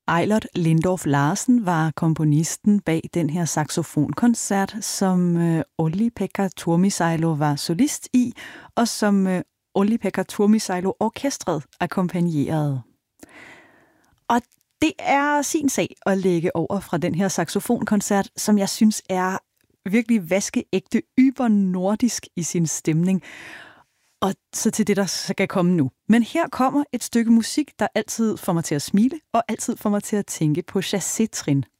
Eilert Lindorff Larsen var komponisten bag den her saxofonkoncert, som Olli-Pekka Turmisailo var solist i, og som Olli-Pekka Turmisailo orkestret akkompagnerede. Og det er sin sag at lægge over fra den her saxofonkoncert, som jeg synes er virkelig vaskeægte ybernordisk i sin stemning. Og så til det, der skal komme nu. Men her kommer et stykke musik, der altid får mig til at smile, og altid får mig til at tænke på chassé-trin.